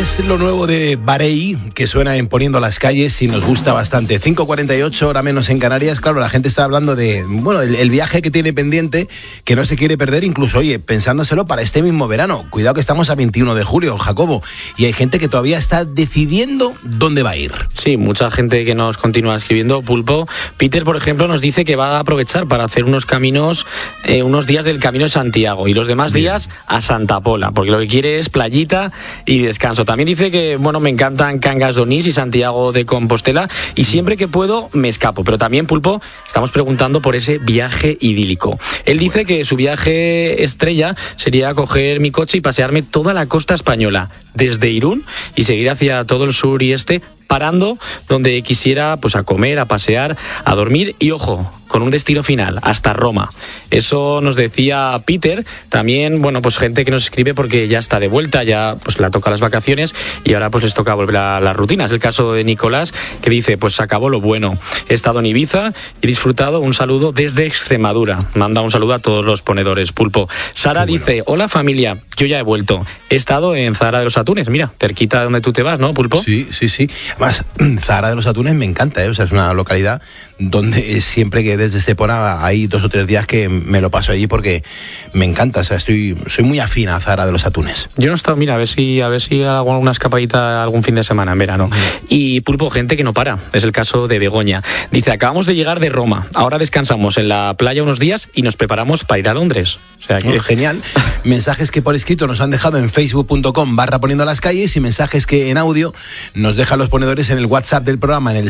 Es lo nuevo de Barei, que suena en Poniendo las Calles y nos gusta bastante. 5:48, hora menos en Canarias. Claro, la gente está hablando de, bueno, el viaje que tiene pendiente, que no se quiere perder, incluso, oye, pensándoselo para este mismo verano. Cuidado que estamos a 21 de julio, Jacobo, y hay gente que todavía está decidiendo dónde va a ir. Sí, mucha gente que nos continúa escribiendo, Pulpo. Peter, por ejemplo, nos dice que va a aprovechar para hacer unos caminos, unos días del Camino de Santiago y los demás días a Santa Pola, porque lo que quiere es playita y descanso. También dice que, bueno, me encantan Cangas de Onís y Santiago de Compostela y siempre que puedo me escapo. Pero también, Pulpo, estamos preguntando por ese viaje idílico. Él dice que su viaje estrella sería coger mi coche y pasearme toda la costa española, desde Irún y seguir hacia todo el sur y este, parando donde quisiera, pues a comer, a pasear, a dormir y, ojo, con un destino final, hasta Roma. Eso nos decía Peter. También, bueno, pues gente que nos escribe porque ya está de vuelta, ya pues le toca las vacaciones y ahora pues les toca volver a las rutinas. El caso de Nicolás, que dice, pues se acabó lo bueno. He estado en Ibiza y disfrutado. Un saludo desde Extremadura. Manda un saludo a todos los ponedores, Pulpo. Sara dice, hola familia, yo ya he vuelto. He estado en Zahara de los Atunes, mira, cerquita de donde tú te vas, ¿no, Pulpo? Sí. Además, Zahara de los Atunes me encanta, ¿eh? O sea, es una localidad donde siempre que desde Estepona hay 2 o 3 días que me lo paso allí porque me encanta. O sea, soy muy afín a Zahara de los Atunes. Yo no he estado, mira, a ver si hago alguna escapadita algún fin de semana en verano. Y Pulpo, gente que no para. Es el caso de Begoña. Dice, acabamos de llegar de Roma. Ahora descansamos en la playa unos días y nos preparamos para ir a Londres. O sea, que... Genial. Mensajes que por escrito nos han dejado en facebook.com/Poniendo las Calles y mensajes que en audio nos dejan los ponedores en el WhatsApp del programa en el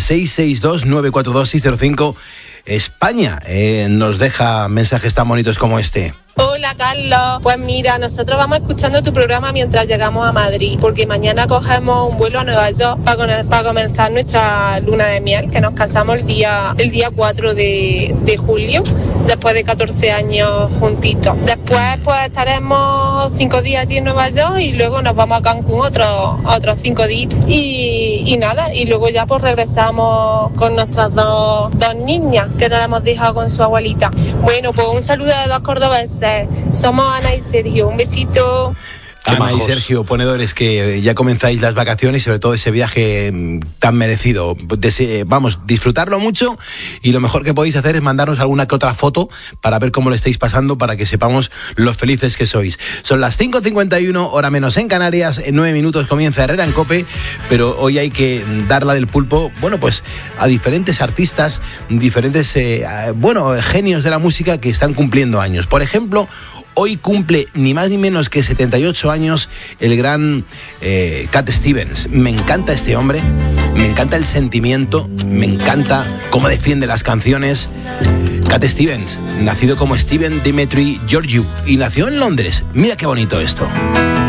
662-942-605. España nos deja mensajes tan bonitos como este. Hola Carlos, pues mira, nosotros vamos escuchando tu programa mientras llegamos a Madrid, porque mañana cogemos un vuelo a Nueva York para comenzar nuestra luna de miel, que nos casamos el día 4 de julio, después de 14 años juntitos. Después pues estaremos 5 días allí en Nueva York y luego nos vamos a Cancún otros 5 días y nada, y luego ya pues regresamos con nuestras dos niñas que nos hemos dejado con su abuelita. Bueno, pues un saludo de 2 cordobeses. Somos Ana y Sergio, un besito. Ana y Sergio, ponedores, que ya comenzáis las vacaciones y sobre todo ese viaje tan merecido. Vamos, disfrutarlo mucho y lo mejor que podéis hacer es mandarnos alguna que otra foto para ver cómo lo estáis pasando, para que sepamos lo felices que sois. Son las 5:51, hora menos en Canarias. En 9 minutos comienza Herrera en COPE, pero hoy hay que dar la del pulpo, bueno, pues a diferentes artistas, diferentes, genios de la música que están cumpliendo años. Por ejemplo, hoy cumple ni más ni menos que 78 años el gran Cat Stevens. Me encanta este hombre, me encanta el sentimiento, me encanta cómo defiende las canciones. Cat Stevens, nacido como Steven Dimitri Georgiou y nació en Londres. Mira qué bonito esto.